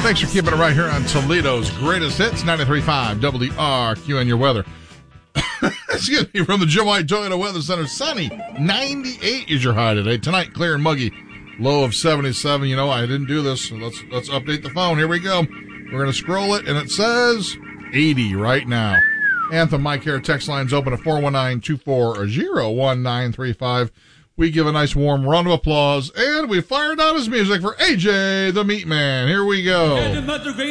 Thanks for keeping it right here on Toledo's Greatest Hits, 93.5 WRQ and your weather. Excuse me, from the Jim White Toyota Weather Center. Sunny, 98 is your high today. Tonight, clear and muggy, low of 77. You know, I didn't do this, so let's update the phone. Here we go. We're going to scroll it, and it says 80 right now. Anthem My Care text line's open at 419-240-1935. We give a nice warm round of applause, and we fired out his music for AJ the Meat Man. Here we go. Yeah.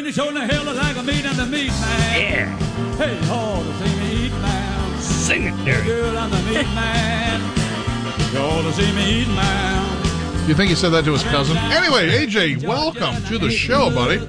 Hey, ho, the meat man. Sing it, Derek. Girl, I'm the meat man. Go to see me eat man. You think he said that to his cousin? Anyway, AJ, welcome to the show, buddy.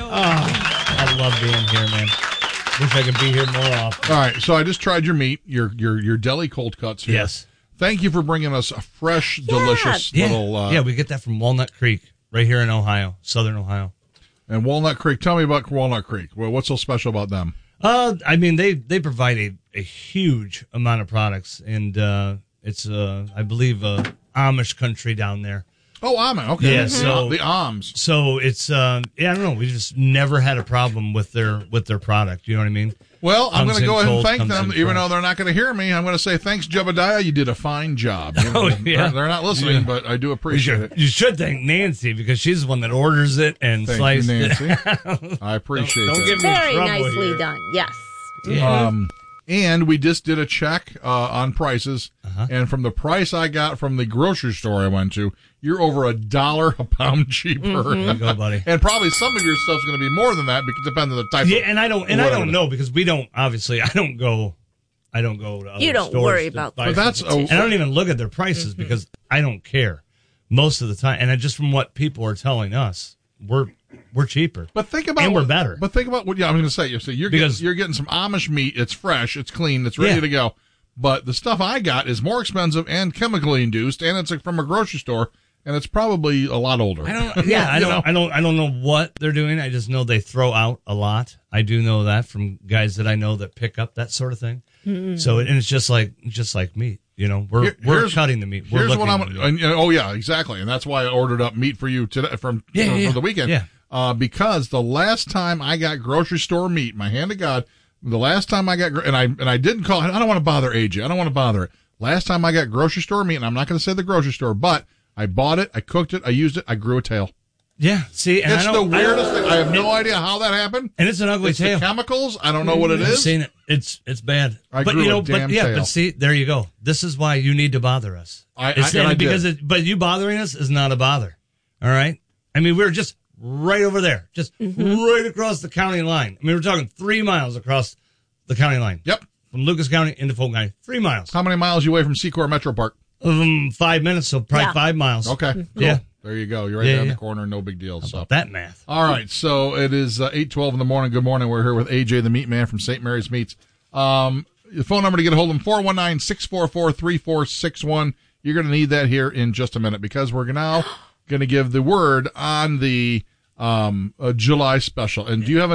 I love being here, man. Wish I could be here more often. All right, so I just tried your meat, your deli cold cuts here. Yes. Thank you for bringing us a fresh, delicious little... yeah, we get that from Walnut Creek, right here in Ohio, southern Ohio. And Walnut Creek, tell me about Walnut Creek. Well, what's so special about them? I mean, they provide a huge amount of products, and it's, I believe, Amish country down there. Oh, Amish, okay. Yeah, so the Ams. So it's, I don't know, we just never had a problem with their product, you know what I mean? Well, I'm going to go ahead and thank them, even fresh. though they're not going to hear me. I'm going to say, thanks, Jebediah. You did a fine job. Oh, yeah. They're not listening, but I do appreciate it. You should thank Nancy, because she's the one that orders it and Thank slices you, it. Nancy. I appreciate Don't that. get me in Very trouble nicely here. done. Yes. Yeah. And we just did a check on prices, and from the price I got from the grocery store I went to, you're over $1 a pound cheaper. There you go, buddy. And probably some of your stuff's going to be more than that, because depending on the type. Yeah, of and I don't know, because we don't, obviously, I don't go to other You don't stores worry to about buy But that's something. And I don't even look at their prices because I don't care most of the time. And just from what people are telling us, we're cheaper. But think about and we're better. But think about what I was going to say. You're getting some Amish meat. It's fresh. It's clean. It's ready to go. But the stuff I got is more expensive and chemically induced, and it's from a grocery store, and it's probably a lot older. I don't know what they're doing. I just know they throw out a lot. I do know that from guys that I know that pick up that sort of thing. Mm-hmm. So and it's just like meat. You know, we're cutting the meat. Here's what oh yeah, exactly, and that's why I ordered up meat for you today for the weekend. Yeah. Because the last time I got grocery store meat, my hand to God, the last time I got and I didn't call. I don't want to bother AJ. I don't want to bother it. Last time I got grocery store meat, and I'm not going to say the grocery store, but I bought it, I cooked it, I used it, I grew a tail. Yeah, see, and it's the weirdest thing. I have no idea how that happened. And it's an ugly tail. The chemicals, I don't know what it is. I've seen it. It's bad. But see, there you go. This is why you need to bother us. But you bothering us is not a bother. All right? I mean, we're just right over there, just right across the county line. I mean, we're talking 3 miles across the county line. Yep. From Lucas County into Fulton County. 3 miles. How many miles are you away from Secor Metro Park? 5 minutes, so probably 5 miles. Okay. Cool. Yeah. There you go. You're right there in the corner. No big deal. How about that math? All right. So it is 8:12 in the morning. Good morning. We're here with AJ the Meat Man from St. Mary's Meats. The phone number to get a hold of him, 419-644-3461. You're going to need that here in just a minute, because we're now going to give the word on the July special. And do you have